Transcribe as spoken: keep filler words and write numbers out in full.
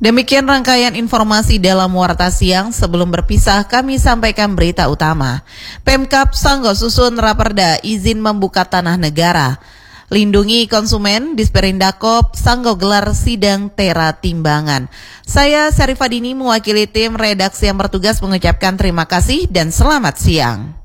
Demikian rangkaian informasi dalam Warta Siang. Sebelum berpisah, kami sampaikan berita utama. Pemkab Sanggo susun Raperda izin membuka tanah negara. Lindungi konsumen, Disperindakop Sanggo gelar sidang tera timbangan. Saya Syarifadini mewakili tim redaksi yang bertugas mengucapkan terima kasih dan selamat siang.